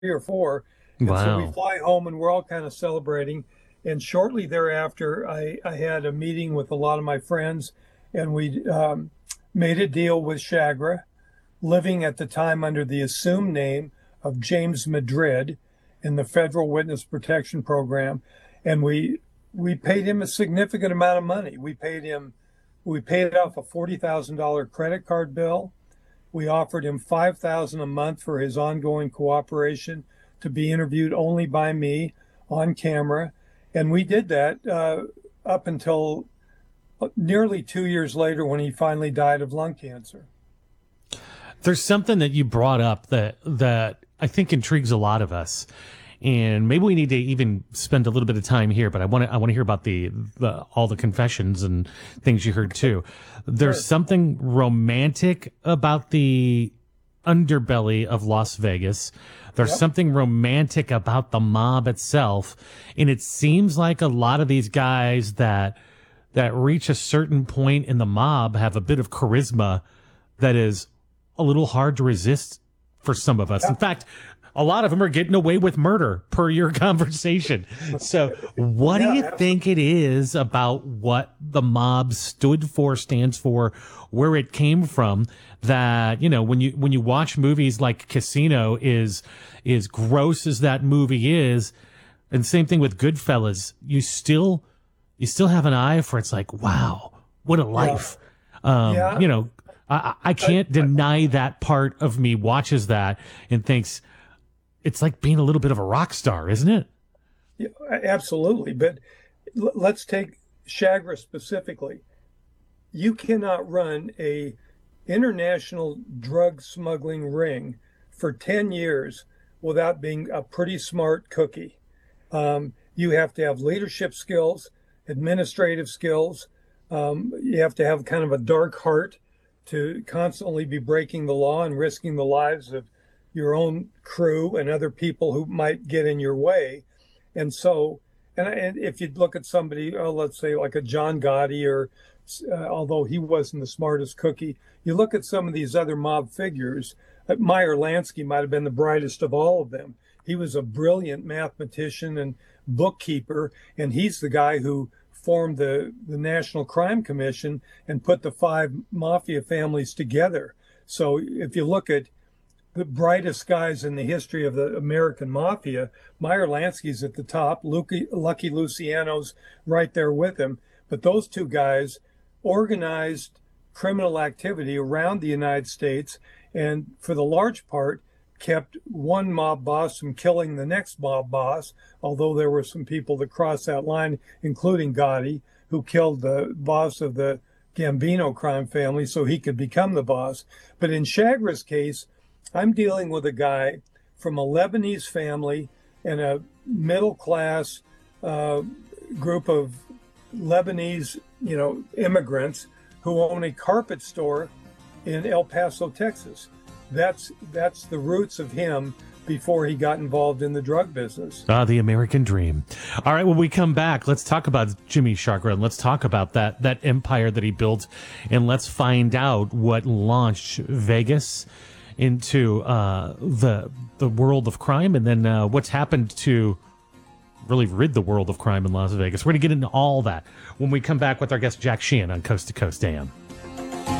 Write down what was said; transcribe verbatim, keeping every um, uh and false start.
or four. And so we Wow. fly home and we're all kind of celebrating. And shortly thereafter, I, I had a meeting with a lot of my friends, and we um, made a deal with Chagra, living at the time under the assumed name of James Madrid in the Federal Witness Protection Program. And we we paid him a significant amount of money. We paid him we paid off a forty thousand dollars credit card bill. We offered him five thousand dollars a month for his ongoing cooperation, to be interviewed only by me on camera. And we did that uh, up until nearly two years later, when he finally died of lung cancer. There's something that you brought up that that I think intrigues a lot of us, and maybe we need to even spend a little bit of time here. But I want to I want to hear about the, the all the confessions and things you heard too. There's Sure. something romantic about the underbelly of Las Vegas. There's Yep. something romantic about the mob itself, and it seems like a lot of these guys that that reach a certain point in the mob have a bit of charisma that is a little hard to resist for some of us. In fact, a lot of them are getting away with murder per your conversation. So what do Yeah, you absolutely. think it is about what the mob stood for, stands for, where it came from, that, you know, when you when you watch movies like Casino, is is gross as that movie is, and same thing with Goodfellas, you still you still have an eye for, it's like, wow, what a life. Um, Yeah. you know, I, I can't deny that part of me watches that and thinks it's like being a little bit of a rock star, isn't it? Yeah, absolutely. But l- let's take Chagra specifically. You cannot run a international drug smuggling ring for ten years without being a pretty smart cookie. Um, you have to have leadership skills, administrative skills. Um, you have to have kind of a dark heart to constantly be breaking the law and risking the lives of your own crew and other people who might get in your way. And so, and, and if you look at somebody, uh, let's say like a John Gotti, or uh, although he wasn't the smartest cookie, you look at some of these other mob figures. uh, Meyer Lansky might have been the brightest of all of them. He was a brilliant mathematician and bookkeeper, and he's the guy who formed the, the National Crime Commission and put the five mafia families together. So if you look at the brightest guys in the history of the American mafia, Meyer Lansky's at the top, Lucky, Lucky Luciano's right there with him. But those two guys organized criminal activity around the United States, and for the large part, kept one mob boss from killing the next mob boss, although there were some people that crossed that line, including Gotti, who killed the boss of the Gambino crime family so he could become the boss. But in Chagra's case, I'm dealing with a guy from a Lebanese family and a middle class uh, group of Lebanese, you know, immigrants who own a carpet store in El Paso, Texas. That's that's the roots of him before he got involved in the drug business. Ah, the American dream. All right, when we come back, let's talk about Jimmy Chagra, and let's talk about that that empire that he built, and let's find out what launched Vegas into uh, the the world of crime, and then uh, what's happened to really rid the world of crime in Las Vegas. We're going to get into all that when we come back with our guest Jack Sheehan on Coast to Coast A M.